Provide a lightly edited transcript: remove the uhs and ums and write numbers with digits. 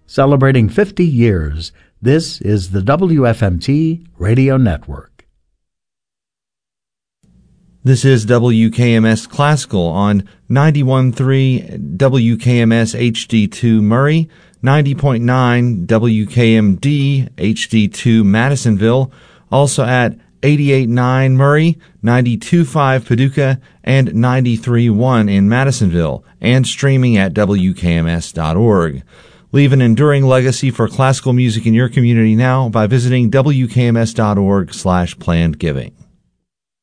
celebrating 50 years. This is the WFMT Radio Network. This is WKMS Classical on 91.3 WKMS HD2 Murray, 90.9 WKMD HD2 Madisonville, also at 88.9 Murray, 92.5 Paducah, and 93.1 in Madisonville, and streaming at WKMS.org. Leave an enduring legacy for classical music in your community now by visiting WKMS.org/planned giving.